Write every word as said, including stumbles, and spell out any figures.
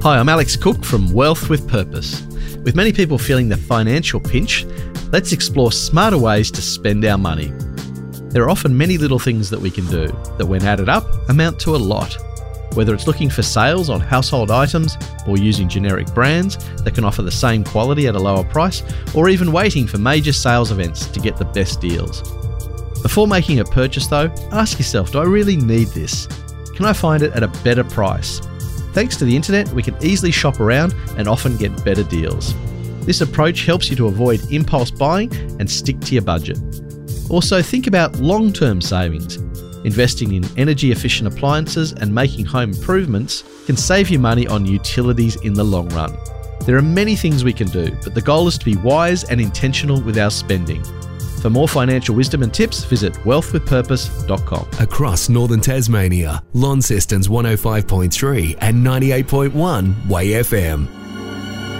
Hi, I'm Alex Cook from Wealth with Purpose. With many people feeling the financial pinch, let's explore smarter ways to spend our money. There are often many little things that we can do that, when added up, amount to a lot. Whether it's looking for sales on household items or using generic brands that can offer the same quality at a lower price, or even waiting for major sales events to get the best deals. Before making a purchase though, ask yourself, do I really need this? Can I find it at a better price? Thanks to the internet, we can easily shop around and often get better deals. This approach helps you to avoid impulse buying and stick to your budget. Also, think about long-term savings. Investing in energy-efficient appliances and making home improvements can save you money on utilities in the long run. There are many things we can do, but the goal is to be wise and intentional with our spending. For more financial wisdom and tips, visit wealth with purpose dot com. Across northern Tasmania, Launceston's one oh five point three and ninety-eight point one Way F M.